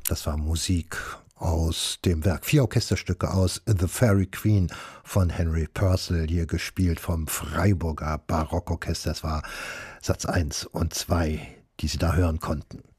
Das war Musik aus dem Werk, 4 Orchesterstücke aus The Fairy Queen von Henry Purcell, hier gespielt vom Freiburger Barockorchester. Das war Satz 1 und 2, die Sie da hören konnten.